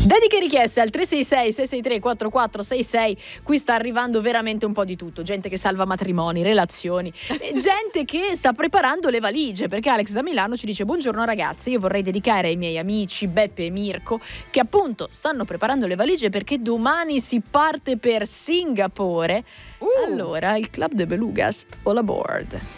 Dediche richieste al 366-663-4466. Qui sta arrivando veramente un po' di tutto. Gente che salva matrimoni, relazioni, e gente che sta preparando le valigie, perché Alex da Milano ci dice: buongiorno ragazzi, io vorrei dedicare ai miei amici Beppe e Mirko che appunto stanno preparando le valigie perché domani si parte per Singapore. Allora il Club de Belugas all aboard.